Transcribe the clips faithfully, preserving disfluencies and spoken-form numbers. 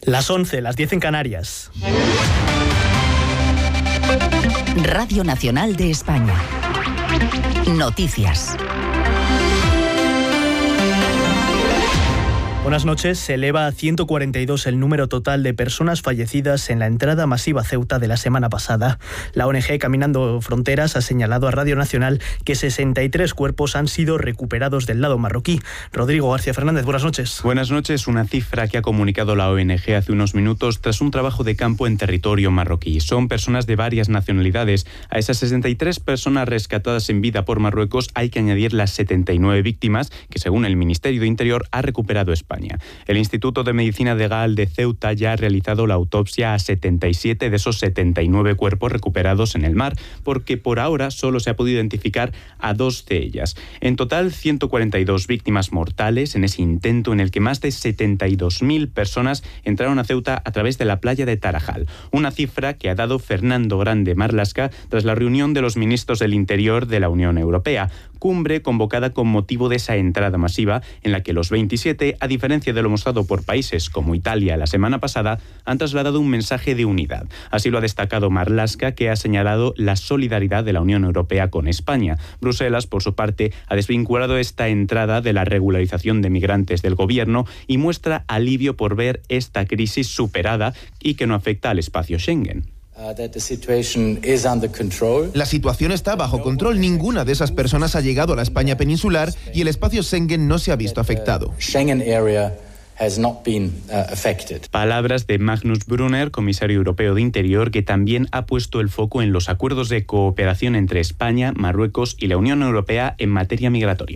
Las once, las diez en Canarias. Radio Nacional de España. Noticias. Buenas noches. Se eleva a ciento cuarenta y dos el número total de personas fallecidas en la entrada masiva a Ceuta de la semana pasada. La O N G Caminando Fronteras ha señalado a Radio Nacional que sesenta y tres cuerpos han sido recuperados del lado marroquí. Rodrigo García Fernández, buenas noches. Buenas noches. Una cifra que ha comunicado la O N G hace unos minutos tras un trabajo de campo en territorio marroquí. Son personas de varias nacionalidades. A esas sesenta y tres personas rescatadas en vida por Marruecos hay que añadir las setenta y nueve víctimas que, según el Ministerio de Interior, ha recuperado España. El Instituto de Medicina Legal de Ceuta ya ha realizado la autopsia a setenta y siete de esos setenta y nueve cuerpos recuperados en el mar, porque por ahora solo se ha podido identificar a dos de ellas. En total, ciento cuarenta y dos víctimas mortales en ese intento en el que más de setenta y dos mil personas entraron a Ceuta a través de la playa de Tarajal. Una cifra que ha dado Fernando Grande Marlaska tras la reunión de los ministros del Interior de la Unión Europea, cumbre convocada con motivo de esa entrada masiva en la que los veintisiete, a diferencia de lo mostrado por países como Italia la semana pasada, han trasladado un mensaje de unidad. Así lo ha destacado Marlaska, que ha señalado la solidaridad de la Unión Europea con España. Bruselas, por su parte, ha desvinculado esta entrada de la regularización de migrantes del gobierno y muestra alivio por ver esta crisis superada y que no afecta al espacio Schengen. La situación está bajo control. Ninguna de esas personas ha llegado a la España peninsular y el espacio Schengen no se ha visto afectado. Palabras de Magnus Brunner, comisario europeo de Interior, que también ha puesto el foco en los acuerdos de cooperación entre España, Marruecos y la Unión Europea en materia migratoria.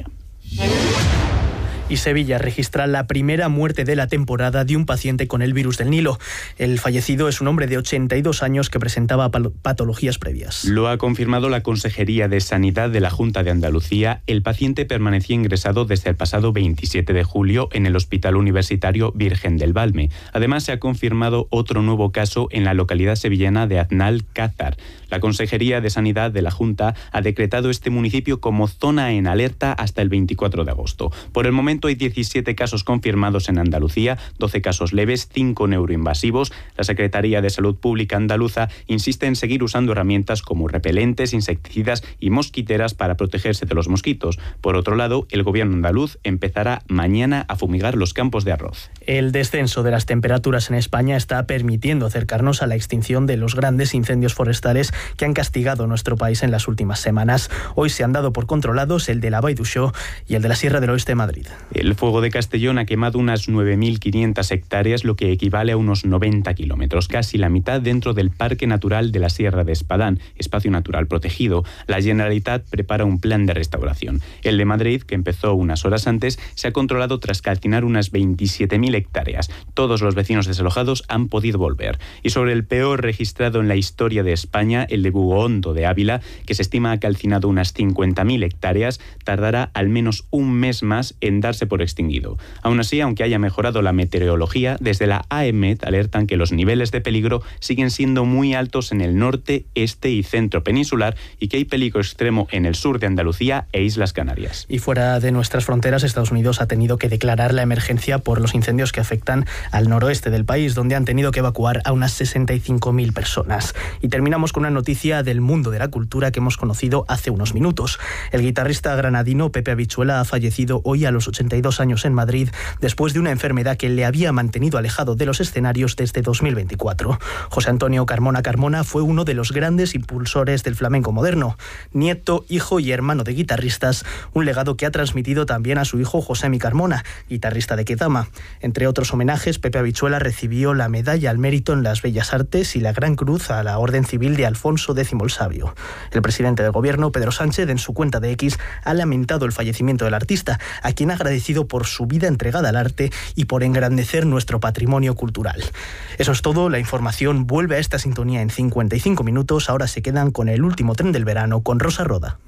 Y Sevilla registra la primera muerte de la temporada de un paciente con el virus del Nilo. El fallecido es un hombre de ochenta y dos años que presentaba patologías previas. Lo ha confirmado la Consejería de Sanidad de la Junta de Andalucía. El paciente permanecía ingresado desde el pasado veintisiete de julio en el Hospital Universitario Virgen del Valme. Además, se ha confirmado otro nuevo caso en la localidad sevillana de Aznal Cázar. La Consejería de Sanidad de la Junta ha decretado este municipio como zona en alerta hasta el veinticuatro de agosto. Por el momento hay diecisiete casos confirmados en Andalucía, doce casos leves, cinco neuroinvasivos. La Secretaría de Salud Pública andaluza insiste en seguir usando herramientas como repelentes, insecticidas y mosquiteras para protegerse de los mosquitos. Por otro lado, el gobierno andaluz empezará mañana a fumigar los campos de arroz. El descenso de las temperaturas en España está permitiendo acercarnos a la extinción de los grandes incendios forestales que han castigado nuestro país en las últimas semanas. Hoy se han dado por controlados el de la Vall d'Uixó y el de la Sierra del Oeste de Madrid. El fuego de Castellón ha quemado unas nueve mil quinientas hectáreas, lo que equivale a unos noventa kilómetros, casi la mitad dentro del Parque Natural de la Sierra de Espadán, espacio natural protegido. La Generalitat prepara un plan de restauración. El de Madrid, que empezó unas horas antes, se ha controlado tras calcinar unas veintisiete mil hectáreas. Todos los vecinos desalojados han podido volver. Y sobre el peor registrado en la historia de España, el de Bugohondo de Ávila, que se estima ha calcinado unas cincuenta mil hectáreas, tardará al menos un mes más en darse por extinguido. Aún así, aunque haya mejorado la meteorología, desde la A E M E T alertan que los niveles de peligro siguen siendo muy altos en el norte, este y centro peninsular y que hay peligro extremo en el sur de Andalucía e Islas Canarias. Y fuera de nuestras fronteras, Estados Unidos ha tenido que declarar la emergencia por los incendios que afectan al noroeste del país, donde han tenido que evacuar a unas sesenta y cinco mil personas. Y terminamos con una noticia del mundo de la cultura que hemos conocido hace unos minutos. El guitarrista granadino Pepe Habichuela ha fallecido hoy a los ochenta y dos años en Madrid después de una enfermedad que le había mantenido alejado de los escenarios desde dos mil veinticuatro. José Antonio Carmona Carmona fue uno de los grandes impulsores del flamenco moderno. Nieto, hijo y hermano de guitarristas, un legado que ha transmitido también a su hijo Josemi Carmona, guitarrista de Ketama. Entre otros homenajes, Pepe Habichuela recibió la Medalla al Mérito en las Bellas Artes y la Gran Cruz a la Orden Civil de Alfonso X el Sabio. El presidente del gobierno, Pedro Sánchez, en su cuenta de X, ha lamentado el fallecimiento del artista, a quien ha agradecido por su vida entregada al arte y por engrandecer nuestro patrimonio cultural. Eso es todo, la información vuelve a esta sintonía en cincuenta y cinco minutos. Ahora se quedan con el último tren del verano con Rosa Roda.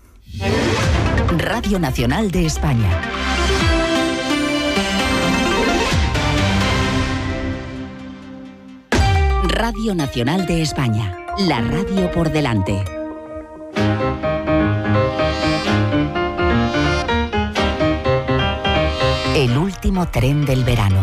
Radio Nacional de España. Radio Nacional de España, la radio por delante. El último tren del verano.